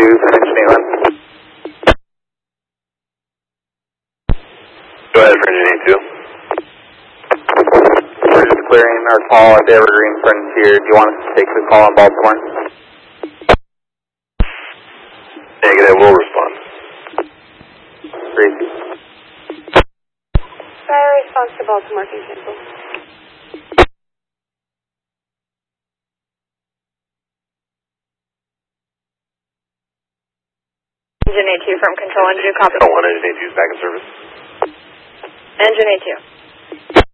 from Engine 81. Go ahead for Engine 82. We're just clearing our call at the Evergreen Frontier. Do you want us to take the call in Baltimore? Negative, we'll respond. Tracy. Prior response to Baltimore can cancel. Engine 82 from Control, Engine 2, copy. Control 1, Engine 82 is back in service. Engine 82.